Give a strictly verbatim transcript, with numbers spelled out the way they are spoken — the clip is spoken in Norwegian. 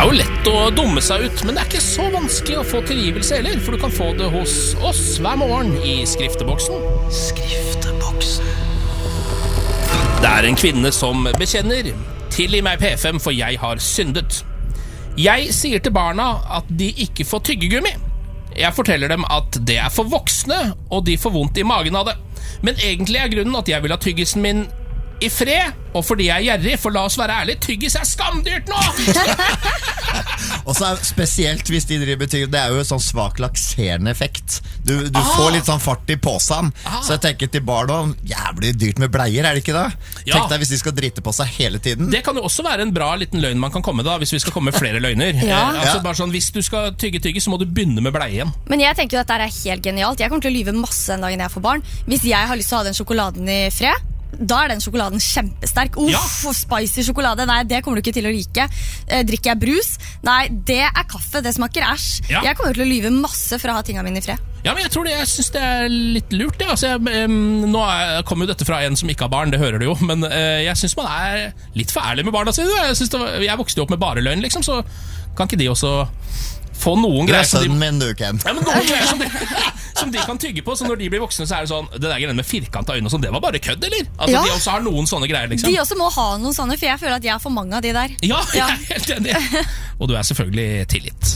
er jo lett å dumme seg ut, men det er ikke så vanskelig å få tilgivelse heller, for du kan få det hos oss hver morgen i Skrifteboksen. Skrifteboksen. Det er en kvinne som bekjenner: tilgi meg P F M, for jeg har syndet. Jeg sier til barna at de ikke får tyggegummi. Jeg forteller dem at det er for voksne, og de får vondt i magen av det. Men egentlig er grunnen at jeg vil ha tyggisen min i fred, og fordi jeg er gjerrig, for la oss være ærlig, tyggis er skamdyrt nå! Og så er spesielt hvis de driver tyggis, det er jo en sånn svak lakserende effekt. Du, du ah. får litt sånn fart i påsen. Ah. Så jeg tenker til barna, jævlig dyrt med bleier, er det ikke det? Ja. Tenk deg hvis de skal drite på seg hele tiden. Det kan jo også være en bra liten løgn man kan komme da, hvis vi skal komme med flere løgner. Ja. eh, altså bare sånn, Hvis du skal tygge tyggis, så må du begynne med bleien. Men jeg tenker jo at dette er helt genialt. Jeg kommer til å lyve masse den dagen jeg får barn. Hvis jeg har lyst til å ha den sjokoladen i fred, da er den sjokoladen kjempesterk. Uff, ja. Spicy sjokolade, nei, det kommer du ikke til å like. eh, Drikker jeg brus? Nei, det er kaffe, det smaker æsj. ja. Jeg kommer til å lyve masse for å ha tingene mine i fred. Ja, men jeg tror det, jeg synes det er litt lurt ja. altså, jeg, um, Nå er, kommer jo dette fra en som ikke har barn, det hører du jo. Men uh, jeg synes man er litt for ærlig med barna sine. Jeg, synes det var, jeg vokste jo opp med bare løgn liksom, så kan ikke de også få noen greier som de, min, du, Ken. Ja, men noen greier som de, som de kan tygge på. Så når de blir voksne, så er det sånn, det der greiene med firkanta øyne og sånn, det var bare kødd, eller? Altså, ja. De også har noen sånne greier liksom. De også må ha noen sånne, for jeg føler at jeg har for mange av de der. Ja, jeg er helt enig. Og du er selvfølgelig tilgitt.